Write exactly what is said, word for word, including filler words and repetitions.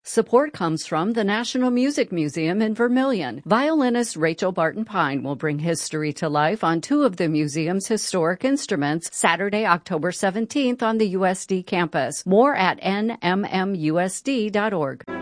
Support comes from the National Music Museum in Vermillion. Violinist Rachel Barton Pine will bring history to life on two of the museum's historic instruments Saturday, October seventeenth on the U S D campus. More at N M M U S D dot org.